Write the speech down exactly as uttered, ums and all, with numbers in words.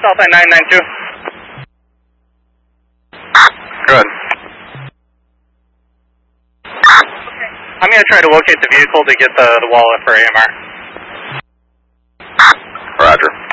South I nine nine two. Good. I'm going to try to locate the vehicle to get the, the wallet for A M R. Roger.